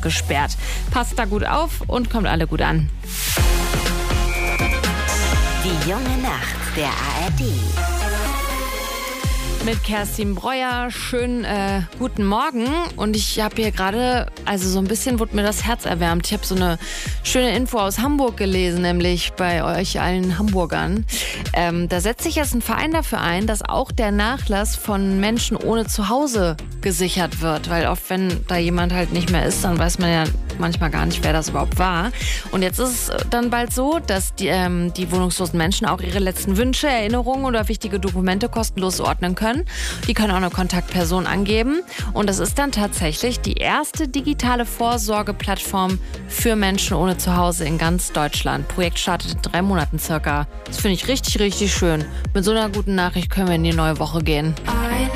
gesperrt. Passt da gut auf und kommt alle gut an. Die junge Nacht der ARD. Mit Kerstin Breuer. Schönen guten Morgen. Und ich habe hier gerade, also so ein bisschen wurde mir das Herz erwärmt. Ich habe so eine schöne Info aus Hamburg gelesen, nämlich bei euch allen Hamburgern. Da setzt sich jetzt ein Verein dafür ein, dass auch der Nachlass von Menschen ohne Zuhause gesichert wird. Weil oft, wenn da jemand halt nicht mehr ist, dann weiß man ja manchmal gar nicht, wer das überhaupt war. Und jetzt ist es dann bald so, dass die wohnungslosen Menschen auch ihre letzten Wünsche, Erinnerungen oder wichtige Dokumente kostenlos ordnen können. Die können auch eine Kontaktperson angeben. Und das ist dann tatsächlich die erste digitale Vorsorgeplattform für Menschen ohne Zuhause in ganz Deutschland. Projekt startet in 3 Monaten circa. Das finde ich richtig, richtig schön. Mit so einer guten Nachricht können wir in die neue Woche gehen.